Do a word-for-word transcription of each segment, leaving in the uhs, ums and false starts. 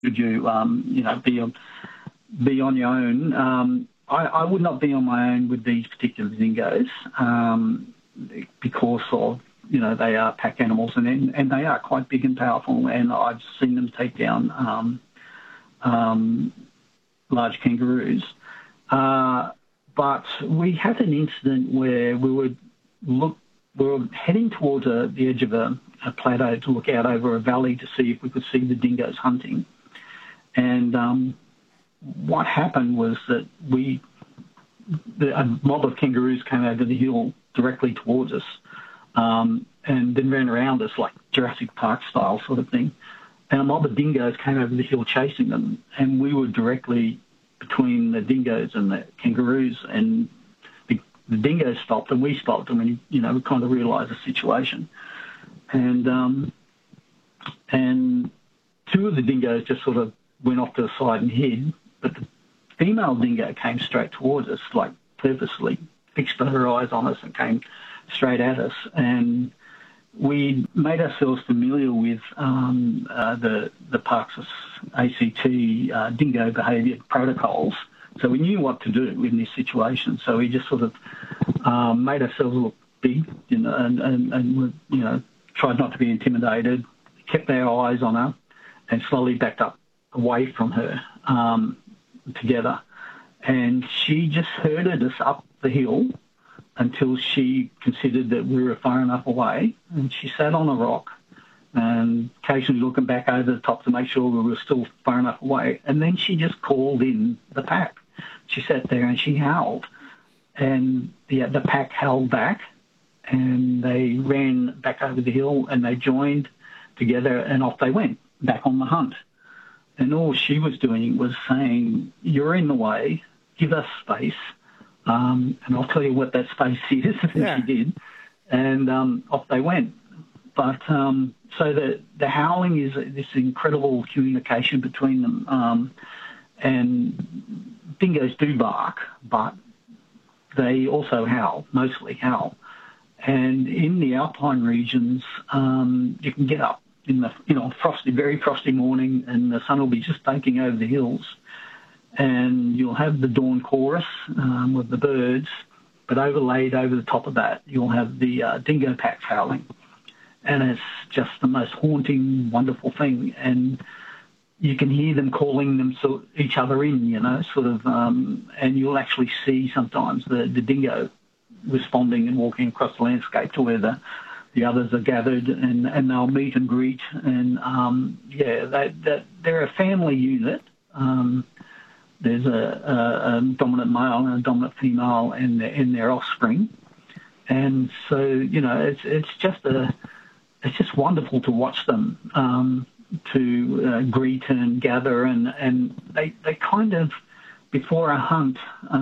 should you, um, you know, be on, be on your own. Um, I, I would not be on my own with these particular dingoes um, because of, you know, they are pack animals and and they are quite big and powerful, and I've seen them take down um, um, large kangaroos. Uh, but we had an incident where we would look, we were heading towards a, the edge of a, a plateau to look out over a valley to see if we could see the dingoes hunting. And um, what happened was that we, the, a mob of kangaroos came over the hill directly towards us, um, and then ran around us like Jurassic Park style sort of thing. And a mob of dingoes came over the hill chasing them, and we were directly between the dingoes and the kangaroos, and the, the dingoes stopped and we stopped, and we, you know, we kind of realised the situation. And um, and two of the dingoes just sort of went off to the side and hid, but the female dingo came straight towards us, like purposely fixed her eyes on us and came straight at us. And we made ourselves familiar with um, uh, the the park's A C T uh, dingo behaviour protocols, so we knew what to do in this situation. So we just sort of um, made ourselves look big, you know, and, and, and you know, tried not to be intimidated, kept our eyes on her, and slowly backed up away from her um, together. And she just herded us up the hill until she considered that we were far enough away, and she sat on a rock and occasionally looking back over the top to make sure we were still far enough away, and then she just called in the pack. She sat there and she howled, and the, the pack held back, and they ran back over the hill, and they joined together, and off they went, back on the hunt. And all she was doing was saying, "You're in the way, give us space, Um, and I'll tell you what that space is." And yeah. She did. And um, off they went. But um, so the, the howling is this incredible communication between them. Um, and dingoes do bark, but they also howl, mostly howl. And in the alpine regions, um, you can get up in the, you know, frosty, very frosty morning, and the sun will be just baking over the hills, and you'll have the dawn chorus um, with the birds, but overlaid over the top of that, you'll have the uh, dingo packs howling. And it's just the most haunting, wonderful thing. And you can hear them calling them so, each other in, you know, sort of, um, and you'll actually see sometimes the, the dingo responding and walking across the landscape to where the, the others are gathered, and, and they'll meet and greet. And, um, yeah, they, they, they're a family unit. Um, There's a, a, a dominant male and a dominant female and their, and their offspring, and so you know it's it's just a it's just wonderful to watch them um, to uh, greet and gather, and, and they they kind of before a hunt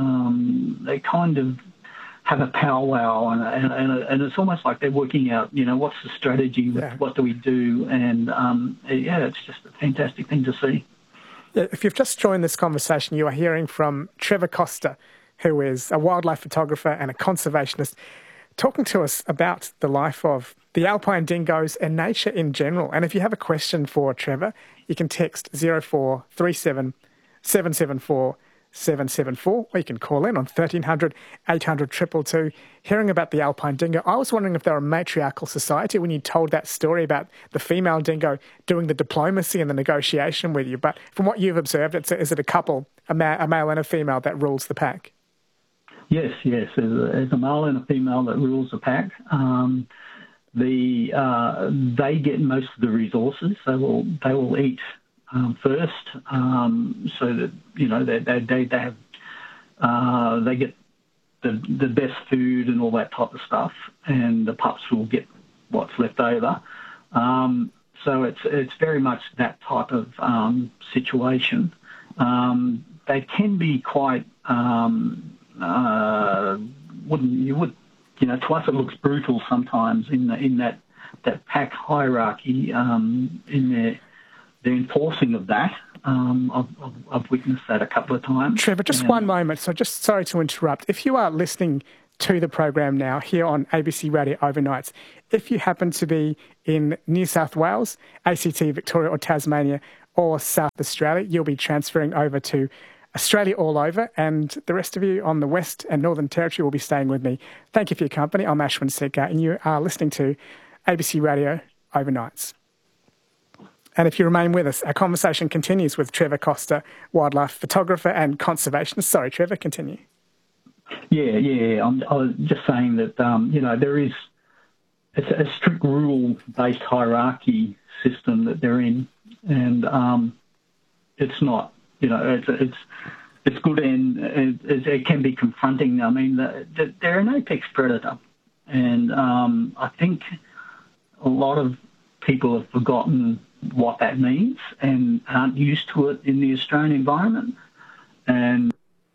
um, they kind of have a powwow, and and, and and it's almost like they're working out, you know, what's the strategy, yeah. what do we do, and um, yeah, it's just a fantastic thing to see. If you've just joined this conversation, you are hearing from Trevor Coster, who is a wildlife photographer and a conservationist, talking to us about the life of the alpine dingoes and nature in general. And if you have a question for Trevor, you can text zero four three seven, seven seven four, seven seven four, or you can call in on thirteen hundred, eight hundred, two two two. Hearing about the alpine dingo, I was wondering if they're a matriarchal society when you told that story about the female dingo doing the diplomacy and the negotiation with you. But from what you've observed, it's a, is it a couple, a, ma- a male and a female, that rules the pack? Yes, yes. There's a, there's a male and a female that rules the pack. Um, the uh, they get most of the resources. They will they will eat Um, first, um, so that you know they they they, they have uh, they get the the best food and all that type of stuff, and the pups will get what's left over. Um, so it's it's very much that type of um, situation. Um, they can be quite um, uh, wouldn't you would you know to us it looks brutal sometimes in the, in that that pack hierarchy um, in their. The enforcing of that, um, I've, I've, I've witnessed that a couple of times. Trevor, just and one moment. So just sorry to interrupt. If you are listening to the program now here on A B C Radio Overnights, if you happen to be in New South Wales, A C T, Victoria or Tasmania, or South Australia, you'll be transferring over to Australia all over, and the rest of you on the West and Northern Territory will be staying with me. Thank you for your company. I'm Ashwin Secker, and you are listening to A B C Radio Overnights. And if you remain with us, our conversation continues with Trevor Coster, wildlife photographer and conservationist. Sorry, Trevor, continue. Yeah, yeah. I'm, I was just saying that, um, you know, there is it's a strict rule-based hierarchy system that they're in, and um, it's not, you know, it's it's it's good and it, it can be confronting. I mean, they're an apex predator, and um, I think a lot of people have forgotten what that means and aren't used to it in the Australian environment, and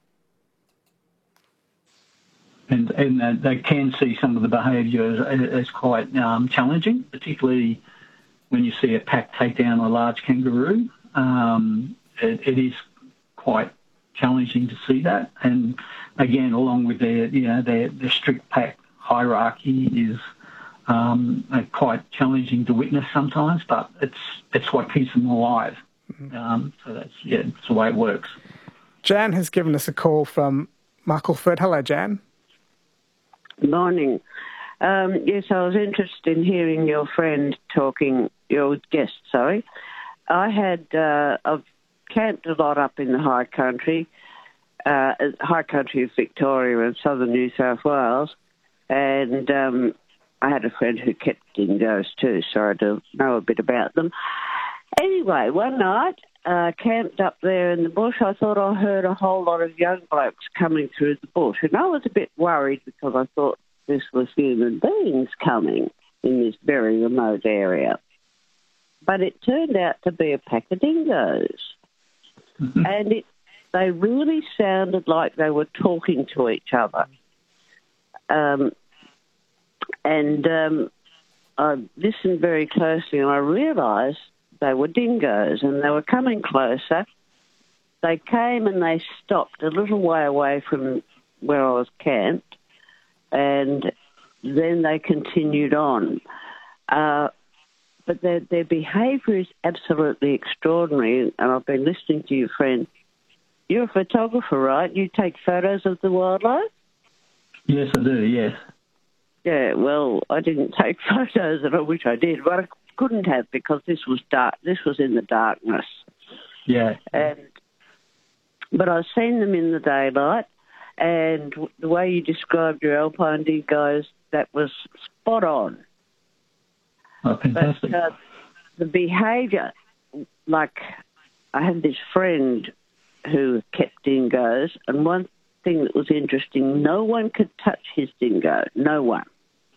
and and they can see some of the behaviour as, as quite um, challenging, particularly when you see a pack take down a large kangaroo. Um, it, it is quite challenging to see that, and again, along with their you know their, their strict pack hierarchy is Um, uh, quite challenging to witness sometimes, but it's it's what keeps them alive. Um, so that's yeah, it's the way it works. Jan has given us a call from Muckleford. Hello, Jan. Morning. Um, yes, I was interested in hearing your friend talking, your guest, sorry. I had, uh, I've camped a lot up in the high country, uh, high country of Victoria and southern New South Wales, and um, I had a friend who kept dingoes too, so I do know a bit about them. Anyway, one night, uh, camped up there in the bush, I thought I heard a whole lot of young blokes coming through the bush, and I was a bit worried because I thought this was human beings coming in this very remote area. But it turned out to be a pack of dingoes. Mm-hmm. And it, they really sounded like they were talking to each other. Um, and um, I listened very closely and I realised they were dingoes and they were coming closer. They came and they stopped a little way away from where I was camped, and then they continued on. Uh, but their, their behaviour is absolutely extraordinary, and I've been listening to your friend. You're a photographer, right? You take photos of the wildlife? Yes, I do, yes. Yeah, well, I didn't take photos, and I wish I did, but I couldn't have because this was dark. This was in the darkness. Yeah. And but I've seen them in the daylight, and the way you described your alpine dingoes, that was spot on. Oh, fantastic. But uh, the behaviour, like I had this friend who kept dingoes, and one thing that was interesting, no one could touch his dingo, no one.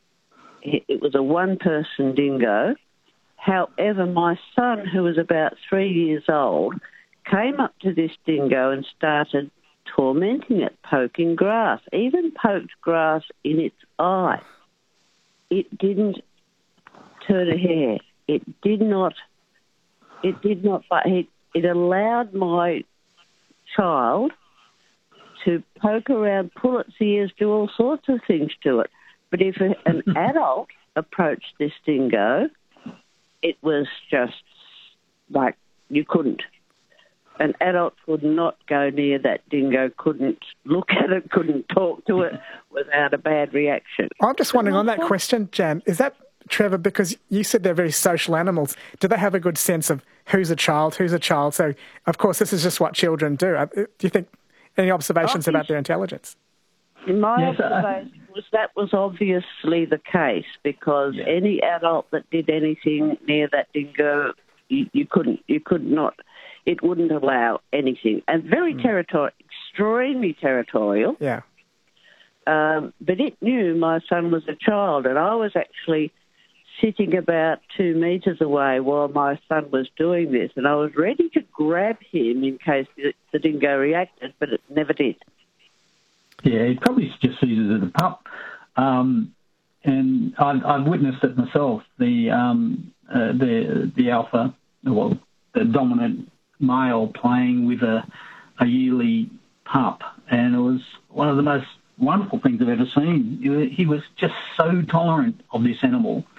It was a one-person dingo. However, my son, who was about three years old, came up to this dingo and started tormenting it, poking grass, even poked grass in its eye. It didn't turn a hair. It did not, it did not, it, it allowed my child to poke around, pull its ears, do all sorts of things to it. But if a, an adult approached this dingo, it was just like you couldn't. An adult could not go near that dingo, couldn't look at it, couldn't talk to it without a bad reaction. I'm just wondering on that question, Jan, is that, Trevor, because you said they're very social animals, do they have a good sense of who's a child, who's a child? So, of course, this is just what children do. Do you think any observations about their intelligence? My yes, observation was that was obviously the case because yeah. any adult that did anything near that dingo, you, you couldn't, you could not, it wouldn't allow anything. And very mm. territorial, extremely territorial. Yeah. Um, but it knew my son was a child, and I was actually sitting about two metres away while my son was doing this, and I was ready to grab him in case the, the dingo reacted, but it never did. Yeah, he probably just sees it as a pup. Um, and I've, I've witnessed it myself, the, um, uh, the the alpha, well, the dominant male playing with a, a yearly pup. And it was one of the most wonderful things I've ever seen. He was just so tolerant of this animal.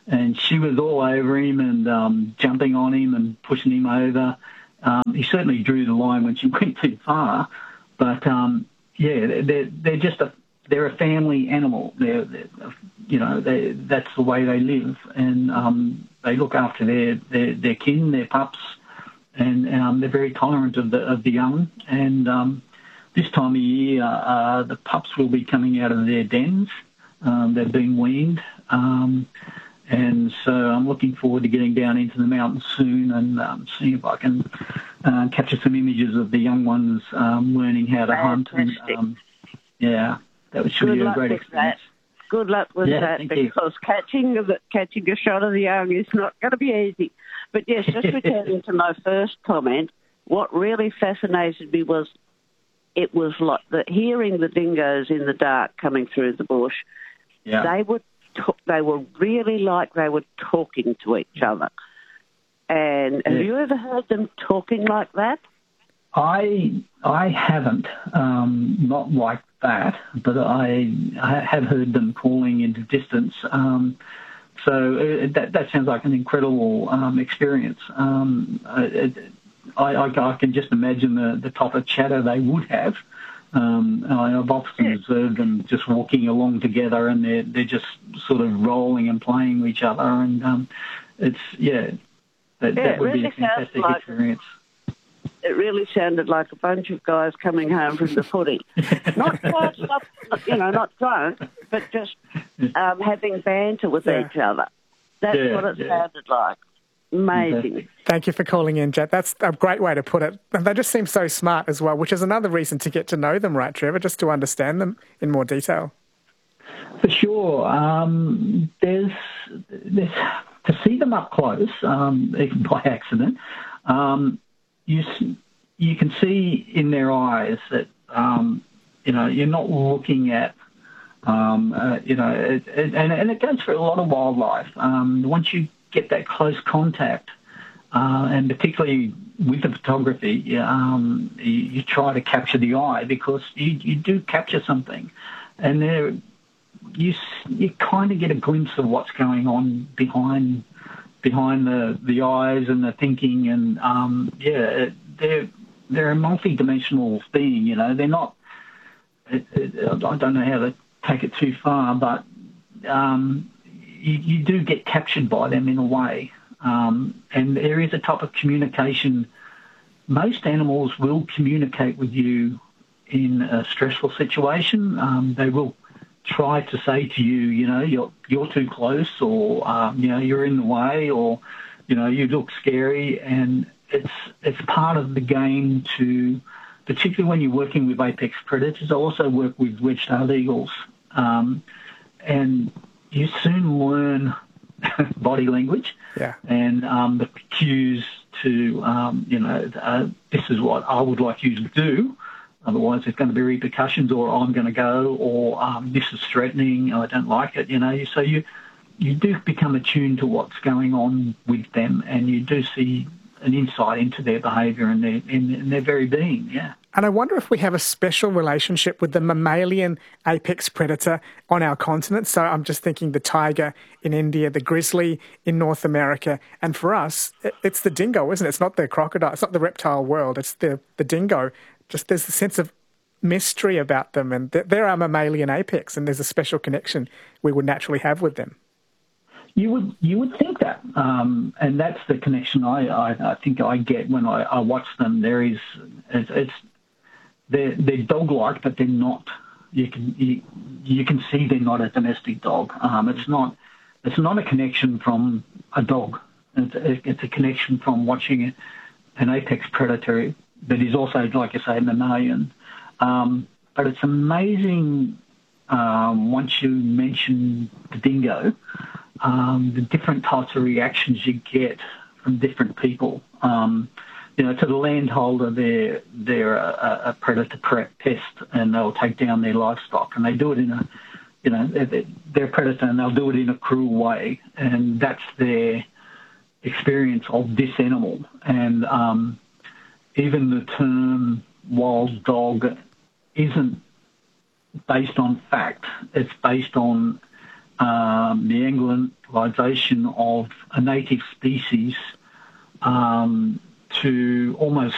and she was all over him and um, jumping on him and pushing him over. Um, he certainly drew the line when she went too far, but um, yeah, they're they're just a they're a family animal. They're, they're you know they, that's the way they live, and um, they look after their, their their kin, their pups, and um, they're very tolerant of the of the young. And um, this time of year, uh, the pups will be coming out of their dens. Um, they've been weaned. Um, And so I'm looking forward to getting down into the mountains soon and um, seeing if I can uh, capture some images of the young ones um, learning how to hunt. And, um, yeah, that should be a great experience. That. Good luck with yeah, that, because you. catching the, catching a shot of the young is not going to be easy. But yes, just returning to my first comment, what really fascinated me was it was like the, hearing the dingoes in the dark coming through the bush. Yeah. They would. They were really like they were talking to each other. And have yeah. you ever heard them talking like that? I I haven't, um, not like that, but I, I have heard them calling into distance. Um, so it, that that sounds like an incredible um, experience. Um, it, I, I, I can just imagine the, the type of chatter they would have. Um, I've often yeah. observed them just walking along together, and they're they're just sort of rolling and playing with each other, and um, it's yeah, that, yeah, that would really be a fantastic like, experience. It really sounded like a bunch of guys coming home from the footy, not quite, not, you know, not drunk, but just um, having banter with yeah. each other. That's yeah, what it yeah. sounded like. Amazing. Thank you for calling in, Jet. That's a great way to put it. And they just seem so smart as well, which is another reason to get to know them, right, Trevor, just to understand them in more detail. For sure. Um, there's, there's to see them up close, um, even by accident, um, you you can see in their eyes that um, you know you're not looking at. Um, uh, you know, it, it, and, and it goes for a lot of wildlife. Um, once you get that close contact, uh, and particularly with the photography, um, you, you try to capture the eye, because you, you do capture something, and there you you kind of get a glimpse of what's going on behind behind the, the eyes and the thinking, and um, yeah, they're they're a multi-dimensional being. You know, they're not. It, it, I don't know how to take it too far, but. Um, You, you do get captured by them in a way. Um, and there is a type of communication. Most animals will communicate with you in a stressful situation. Um, they will try to say to you, you know, you're, you're too close, or, um, you know, you're in the way, or, you know, you look scary. And it's, it's part of the game to, particularly when you're working with apex predators. I also work with wedge-tailed eagles. Um, and you soon learn body language yeah. and um, the cues to, um, you know, uh, this is what I would like you to do. Otherwise, there's going to be repercussions, or I'm going to go, or um, this is threatening, I don't like it, you know. So you you do become attuned to what's going on with them, and you do see an insight into their behaviour and their, in, in their very being, yeah. And I wonder if we have a special relationship with the mammalian apex predator on our continent. So I'm just thinking the tiger in India, the grizzly in North America. And for us, it's the dingo, isn't it? It's not the crocodile. It's not the reptile world. It's the, the dingo. Just there's a sense of mystery about them. And they're our mammalian apex, and there's a special connection we would naturally have with them. You would you would think that, um, and that's the connection I, I, I think I get when I, I watch them. There is it's, it's they're they're dog-like, but they're not. You can you, you can see they're not a domestic dog. Um, it's not it's not a connection from a dog. It's a, it's a connection from watching an apex predator that is also, like I say, mammalian. Um, but it's amazing um, once you mention the dingo. Um, the different types of reactions you get from different people. Um, you know, to the landholder, they're, they're a, a predator pest, and they'll take down their livestock, and they do it in a, you know, they're, they're a predator, and they'll do it in a cruel way, and that's their experience of this animal. And um, even the term wild dog isn't based on fact. It's based on um, the Anglicization of a native species um, to almost